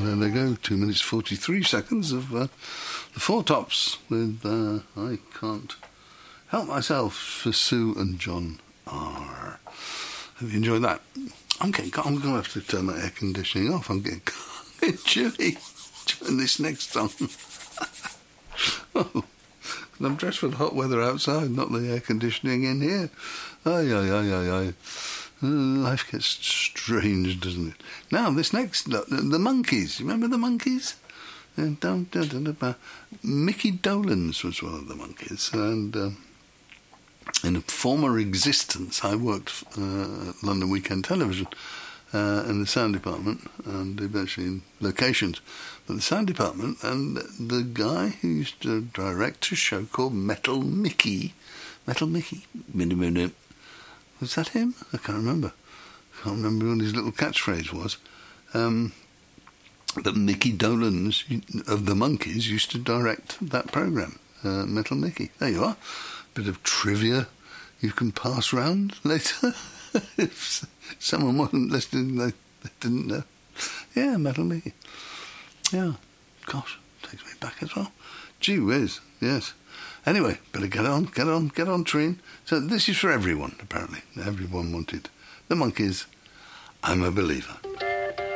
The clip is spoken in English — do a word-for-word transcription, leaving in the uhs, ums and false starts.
there they go, two minutes forty-three seconds of uh, the Four Tops with uh, I Can't Help Myself for Sue and John R. Have you enjoyed that? I'm getting, I'm going to have to turn my air conditioning off. I'm getting chilly during this next song. Oh, I'm dressed for the hot weather outside, not the air conditioning in here. Ay, ay, ay, ay, ay. Life gets strange, doesn't it? Now, this next, the, the Monkees. You remember the Monkees? Mickey Dolenz was one of the Monkees, and uh, in a former existence, I worked uh, at London Weekend Television uh, in the sound department, and eventually in locations. But the sound department, and the guy who used to direct a show called Metal Mickey, Metal Mickey, minute, minute. Was that him? I can't remember. I can't remember what his little catchphrase was. Um, but Mickey Dolenz of the Monkees used to direct that programme, uh, Metal Mickey. There you are. Bit of trivia you can pass round later. If someone wasn't listening, they, they didn't know. Yeah, Metal Mickey. Yeah. Gosh, takes me back as well. Gee whiz, yes. Anyway, better get on, get on, get on, Treen. So this is for everyone, apparently. Everyone wanted the Monkees. I'm a Believer.